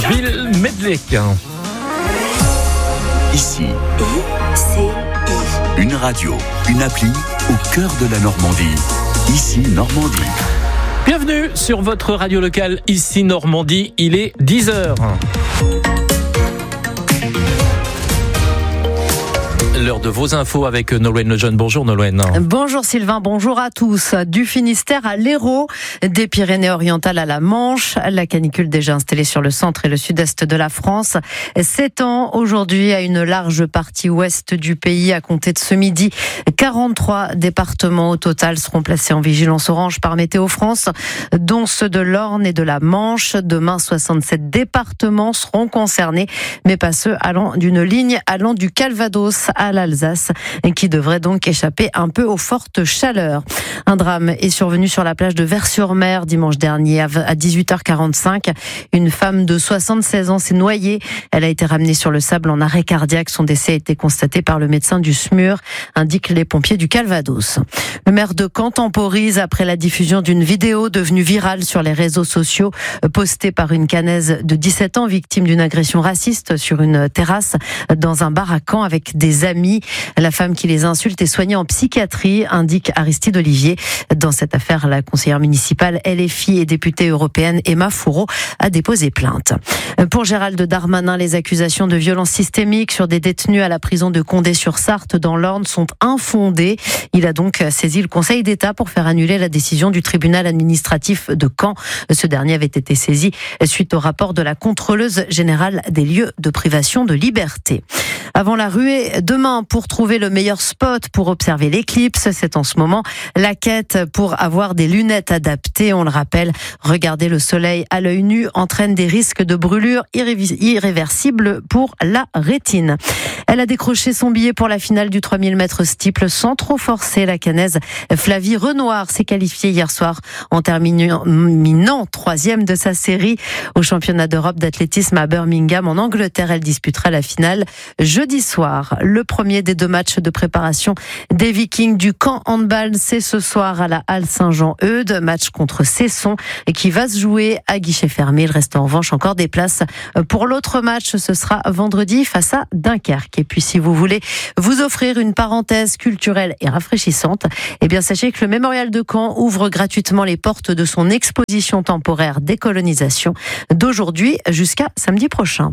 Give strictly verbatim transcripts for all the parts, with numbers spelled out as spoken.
Bill Medley. Ici, I C I. une radio, une appli au cœur de la Normandie. Ici Normandie. Bienvenue sur votre radio locale, ici Normandie, il est dix heures. L'heure de vos infos avec Nolwenn Lejeune. Bonjour Nolwenn. Bonjour Sylvain, bonjour à tous. Du Finistère à l'Hérault, des Pyrénées-Orientales à la Manche, la canicule déjà installée sur le centre et le sud-est de la France s'étend aujourd'hui à une large partie ouest du pays à compter de ce midi. quarante-trois départements au total seront placés en vigilance orange par Météo France, dont ceux de l'Orne et de la Manche. Demain, soixante-sept départements seront concernés, mais pas ceux allant d'une ligne allant du Calvados à l'Alsace, qui devrait donc échapper un peu aux fortes chaleurs. Un drame est survenu sur la plage de Vers-sur-Mer dimanche dernier à dix-huit heures quarante-cinq. Une femme de soixante-seize ans s'est noyée. Elle a été ramenée sur le sable en arrêt cardiaque. Son décès a été constaté par le médecin du S M U R, indiquent les pompiers du Calvados. Le maire de Caen temporise après la diffusion d'une vidéo devenue virale sur les réseaux sociaux, postée par une Caennaise de dix-sept ans, victime d'une agression raciste sur une terrasse dans un bar à Caen avec des amis. La femme qui les insulte est soignée en psychiatrie, indique Aristide Olivier. Dans cette affaire, la conseillère municipale L F I et députée européenne Emma Fourreau a déposé plainte. Pour Gérald Darmanin, les accusations de violence systémique sur des détenus à la prison de Condé-sur-Sarthe dans l'Orne sont infondées. Il a donc saisi le Conseil d'État pour faire annuler la décision du tribunal administratif de Caen. Ce dernier avait été saisi suite au rapport de la contrôleuse générale des lieux de privation de liberté. Avant la ruée, demain, pour trouver le meilleur spot pour observer l'éclipse, c'est en ce moment la quête pour avoir des lunettes adaptées. On le rappelle, regarder le soleil à l'œil nu entraîne des risques de brûlure irrévis- irréversibles pour la rétine. Elle a décroché son billet pour la finale du trois mille mètres steeple sans trop forcer. La Caennaise Flavie Renoir s'est qualifiée hier soir en terminant troisième de sa série au championnat d'Europe d'athlétisme à Birmingham en Angleterre. Elle disputera la finale jeudi soir. Le premier des deux matchs de préparation des Vikings du Caen Handball, c'est ce soir à la Halle Saint-Jean-Eudes, match contre Cesson et qui va se jouer à guichet fermé. Il reste en revanche encore des places pour l'autre match. Ce sera vendredi face à Dunkerque. Et puis si vous voulez vous offrir une parenthèse culturelle et rafraîchissante, eh bien sachez que le Mémorial de Caen ouvre gratuitement les portes de son exposition temporaire décolonisation d'aujourd'hui jusqu'à samedi prochain.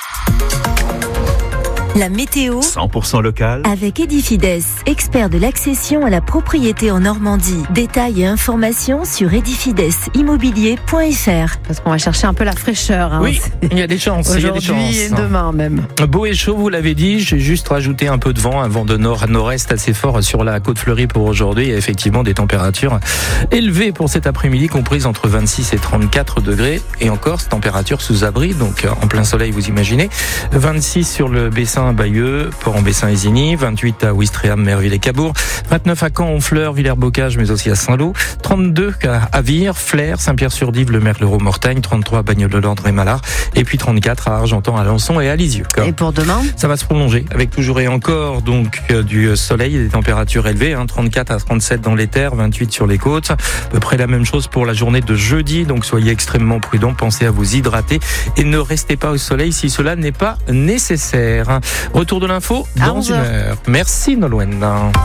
La météo cent pour cent local. avec Edifides, expert de l'accession à la propriété en Normandie. Détails et informations sur edifides immobilier point f r. Parce qu'on va chercher un peu la fraîcheur. Hein. Oui, il y a des chances. il y a des Aujourd'hui et chances. demain même. Beau et chaud, vous l'avez dit, j'ai juste rajouté un peu de vent, un vent de nord à nord-est assez fort sur la côte fleurie pour aujourd'hui. Il y a effectivement des températures élevées pour cet après-midi, comprises entre vingt-six et trente-quatre degrés. Et encore, température sous abri, donc en plein soleil, vous imaginez. vingt-six sur le Bessin, Bayeux, Port-en-Bessin-Isigny, vingt-huit à Ouistreham, Merville et Cabourg, vingt-neuf à Caen, Honfleur, Villers-Bocage, mais aussi à Saint-Lô, trente-deux à Vire, Flers, Saint-Pierre-sur-Dive, Le Merle-Roux, Mortagne, trente-trois à Bagnoles-de-Landre et Malard, et puis trente-quatre à Argentan, Alençon et à Lisieux. Et pour demain ? Ça va se prolonger avec toujours et encore donc euh, du soleil et des températures élevées, hein, trente-quatre à trente-sept dans les terres, vingt-huit sur les côtes. À peu près la même chose pour la journée de jeudi, donc soyez extrêmement prudents, pensez à vous hydrater et ne restez pas au soleil si cela n'est pas nécessaire. Retour de l'info dans une heure. Merci Nolwenn.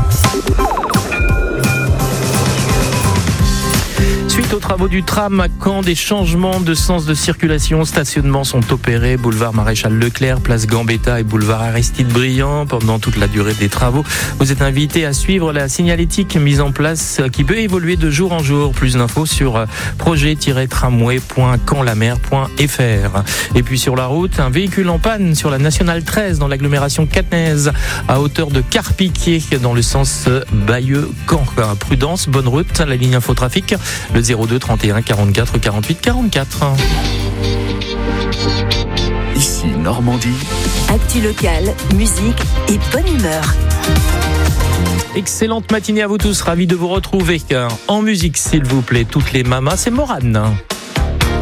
Suite aux travaux du tram à Caen, des changements de sens de circulation, stationnements sont opérés, boulevard Maréchal Leclerc, place Gambetta et boulevard Aristide Briand pendant toute la durée des travaux. Vous êtes invités à suivre la signalétique mise en place qui peut évoluer de jour en jour. Plus d'infos sur projet tiret tramway point caen la mer point f r. Et puis sur la route, un véhicule en panne sur la nationale treize dans l'agglomération caennaise à hauteur de Carpiquier dans le sens Bayeux-Caen. Prudence, bonne route, la ligne infotrafic, le zéro deux trente et un quarante-quatre quarante-huit quarante-quatre. Ici Normandie. Actu locale, musique et bonne humeur. Excellente matinée à vous tous, ravi de vous retrouver. En musique s'il vous plaît, toutes les mamas, c'est Morane.